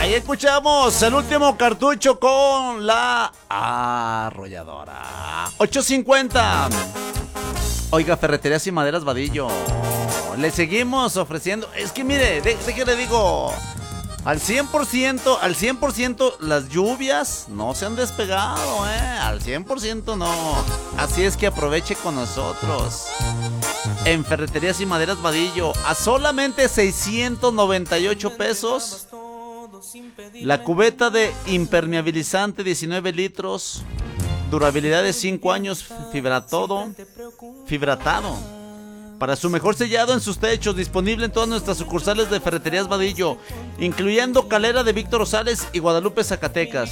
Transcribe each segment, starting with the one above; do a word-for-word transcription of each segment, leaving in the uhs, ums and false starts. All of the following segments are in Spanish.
Ahí escuchamos el último cartucho con la arrolladora. ocho cincuenta. Oiga, Ferreterías y Maderas Vadillo, le seguimos ofreciendo. Es que mire, de, de que le digo, al cien por ciento, al cien por ciento las lluvias no se han despegado, eh. Al cien por ciento no. Así es que aproveche con nosotros. En Ferreterías y Maderas Vadillo, a solamente seiscientos noventa y ocho pesos. La cubeta de impermeabilizante diecinueve litros, durabilidad de cinco años, fibratado, fibratado. Para su mejor sellado en sus techos, disponible en todas nuestras sucursales de Ferreterías Vadillo, incluyendo Calera de Víctor Rosales y Guadalupe, Zacatecas.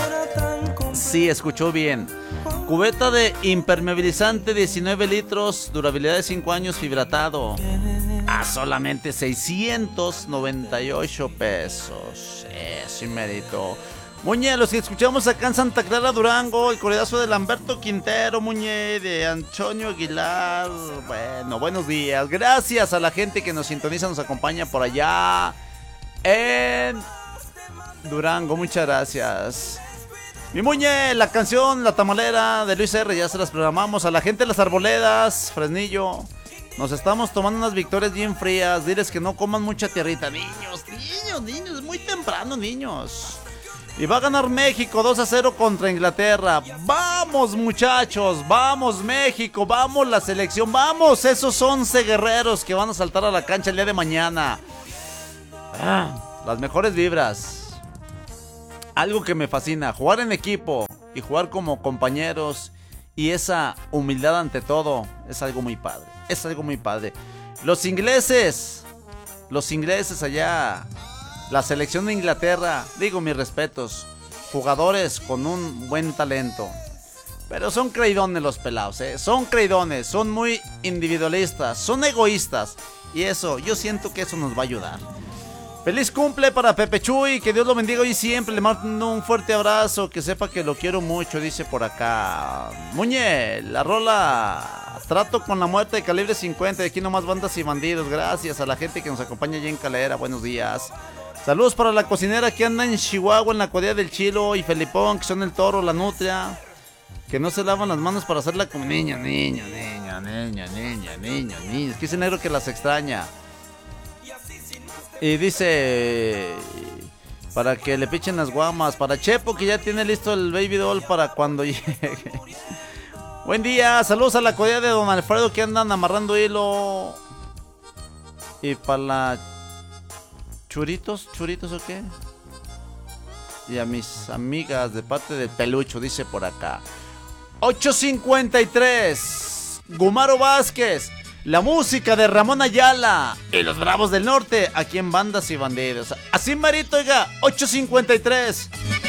Sí, escuchó bien. Cubeta de impermeabilizante diecinueve litros, durabilidad de cinco años, fibratado. A solamente seiscientos noventa y ocho pesos. Eso, mérito. Muñe, los que escuchamos acá en Santa Clara, Durango, el corridazo de Lamberto Quintero, Muñe, de Antonio Aguilar. Bueno, buenos días. Gracias a la gente que nos sintoniza, nos acompaña por allá en Durango. Muchas gracias. Mi Muñe, la canción La Tamalera de Luis R, ya se las programamos. A la gente de las Arboledas, Fresnillo, nos estamos tomando unas victorias bien frías. Diles que no coman mucha tierrita. Niños, niños, niños, es muy temprano, niños. Y va a ganar México dos a cero contra Inglaterra. Vamos, muchachos, vamos México, vamos la selección, vamos esos once guerreros que van a saltar a la cancha el día de mañana. Ah, las mejores vibras. Algo que me fascina, jugar en equipo y jugar como compañeros, y esa humildad ante todo es algo muy padre, es algo muy padre. Los ingleses, los ingleses allá, la selección de Inglaterra, digo mis respetos, jugadores con un buen talento, pero son creidones los pelados, ¿eh? Son creidones, son muy individualistas, son egoístas, y eso, yo siento que eso nos va a ayudar. Feliz cumple para Pepe Chuy, que Dios lo bendiga hoy y siempre. Le mando un fuerte abrazo, que sepa que lo quiero mucho, dice por acá. Muñe, la rola Trato con la Muerte de Calibre cincuenta, de aquí nomás Bandas y Bandidos. Gracias a la gente que nos acompaña allí en Calera, buenos días. Saludos para la cocinera que anda en Chihuahua, en la Codía del Chilo, y Felipón, que son el Toro, la Nutria, que no se lavan las manos para hacerla como niño, niño, niño, niño, niño, niño, niño. Es que dice Negro que las extraña. Y dice, para que le pichen las guamas. Para Chepo, que ya tiene listo el baby doll para cuando llegue. Buen día, saludos a la Codía de Don Alfredo, que andan amarrando hilo. Y para la Churitos, Churitos o qué. Y a mis amigas de parte del Pelucho, dice por acá. ocho cincuenta y tres, Gumaro Vázquez. La música de Ramón Ayala y los Bravos del Norte, aquí en Bandas y Bandidos. Así marito, oiga, ocho cincuenta y tres.